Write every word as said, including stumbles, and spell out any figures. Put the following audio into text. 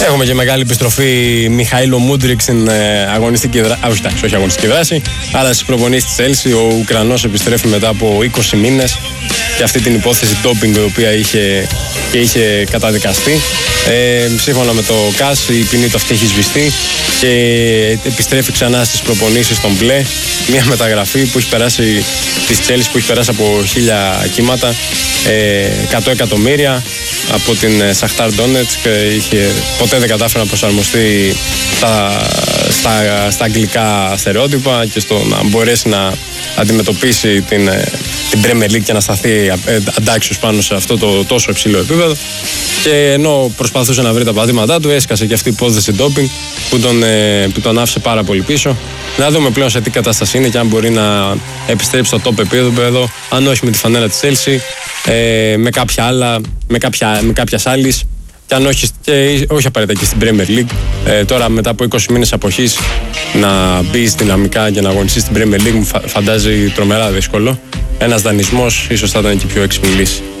Έχουμε και μεγάλη επιστροφή Μιχαήλο Μούντρικ στην ε, αγωνιστική δράση. Α, όχι, όχι αγωνιστική δράση, αλλά στις προπονήσεις της Chelsea. Ο Ουκρανός επιστρέφει μετά από είκοσι μήνες και αυτή την υπόθεση ντόπινγκ η οποία είχε, και είχε καταδικαστεί. Ε, σύμφωνα με το ΚΑΣ, η ποινή του αυτή έχει σβηστεί και επιστρέφει ξανά στις προπονήσεις των μπλε. Μια μεταγραφή που έχει περάσει της Chelsea, που έχει περάσει από χίλια κύματα, ε, εκατό εκατομμύρια από την Σαχτάρ Ντόνετσκ. Είχε, ποτέ δεν κατάφερε να προσαρμοστεί στα, στα, στα αγγλικά στερεότυπα και στο να μπορέσει να αντιμετωπίσει την, την Premier League και να σταθεί αντάξιος πάνω σε αυτό το τόσο υψηλό επίπεδο. Και ενώ προσπαθούσε να βρει τα πατήματά του, έσκασε και αυτή η υπόθεση ντόπινγκ που τον, που τον άφησε πάρα πολύ πίσω. Να δούμε πλέον σε τι κατάσταση είναι και αν μπορεί να επιστρέψει στο top επίπεδο, αν όχι με τη φανέλα της Chelsea, ε, με κάποια άλλα, με, κάποια, με κάποιας άλλης, και αν όχι, και όχι απαραίτητα και στην Premier League. Ε, τώρα μετά από είκοσι μήνες αποχής να μπει δυναμικά και να αγωνιστεί στην Premier League μου φαντάζει τρομερά δύσκολο. Ένας δανεισμός ίσως θα ήταν και πιο έξυπνη λύση.